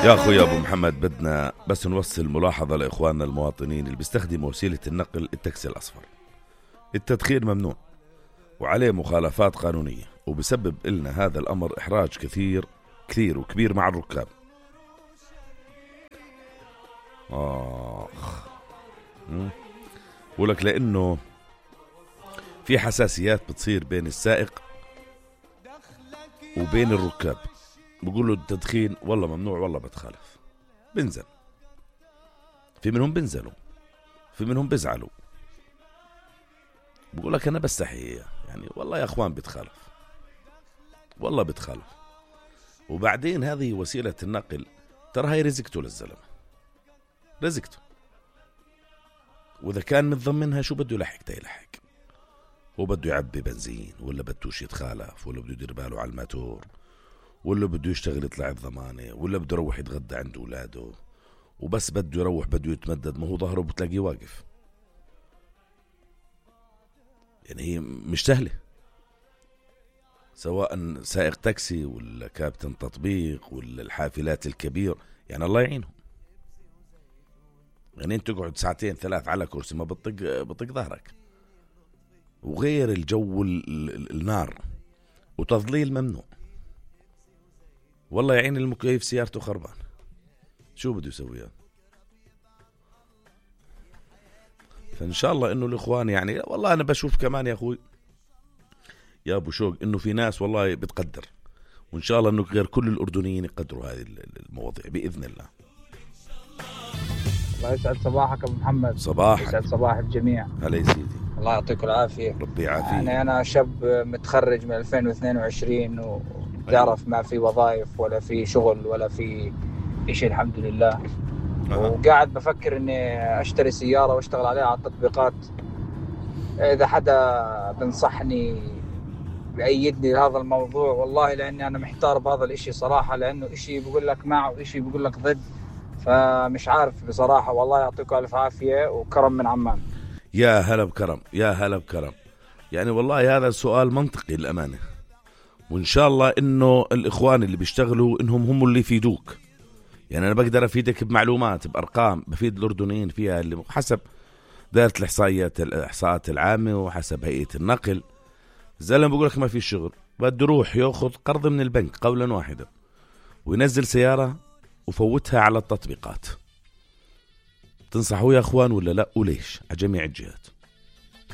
يا أخوي أبو محمد، بدنا بس نوصل ملاحظة لإخواننا المواطنين اللي بيستخدموا وسيلة النقل التاكسي الأصفر. التدخين ممنوع وعليه مخالفات قانونية، وبسبب لنا هذا الأمر إحراج كثير كثير وكبير مع الركاب. بقولك لأنه في حساسيات بتصير بين السائق وبين الركاب. بقولوا التدخين والله ممنوع، والله بتخالف، بنزل. في منهم بنزلوا، في منهم بزعلوا. بقولك أنا بستحي يعني، والله يا أخوان بتخالف، والله بتخالف. وبعدين هذه وسيلة النقل، ترى هاي رزقته للزلمة، رزقته. وإذا كان متضمنها شو بده يلحق يلحق. هو بده يعبي بنزين، ولا بدوش يتخالف، ولا بده يدير باله على الماتور، ولا بده يشتغل يطلع الضمانة، ولا بده يروح يتغدى عند أولاده، وبس بده يروح بده يتمدد، ما هو ظهره بتلاقيه واقف. يعني هي مش سهلة، سواء سائق تاكسي ولا كابتن تطبيق ولا الحافلات الكبير، يعني الله يعينهم. يعني انت تقعد ساعتين ثلاث على كرسي ما بطق ظهرك. وغير الجو النار وتظليل ممنوع. والله يعين المكيف سيارته خربان، شو بده يسوي؟ فإن شاء الله إنه الإخوان يعني، والله أنا بشوف كمان يا أخوي يا أبو شوق إنه في ناس والله بتقدر، وإن شاء الله إنه غير كل الأردنيين يقدروا هذه المواضيع بإذن الله. الله يسعد صباحك أبو محمد. صباحك. يسعد صباح الجميع. هلا يا سيدي. الله يعطيك العافية. ربي يعافيك. يعني أنا شاب متخرج من 2022 وتعرف ما في وظائف ولا في شغل ولا في إشي الحمد لله. وقاعد بفكر إني أشتري سيارة وأشتغل عليها على التطبيقات. إذا حدا بنصحني بأيدني لهذا الموضوع، والله لأني أنا محتار بهذا الإشي صراحة، لأنه إشي بيقول لك مع وإشي بيقول لك ضد، فمش عارف بصراحة. والله يعطيكم ألف عافية وكرم من عمان. يا هلا بكرم، يا هلا بكرم. يعني والله هذا السؤال منطقي الأمانة، وإن شاء الله إنه الإخوان اللي بيشتغلوا إنهم هم اللي يفيدوك. يعني أنا بقدر أفيدك بمعلومات بأرقام، بفيد الأردنيين فيها اللي حسب دائرة الإحصاءات العامة وحسب هيئة النقل. زلمة بقول لك ما في شغل، بده يروح يأخذ قرض من البنك قولا واحدا وينزل سيارة وفوتها على التطبيقات. تنصحوا يا أخوان ولا لا؟ وليش؟ على جميع الجهات.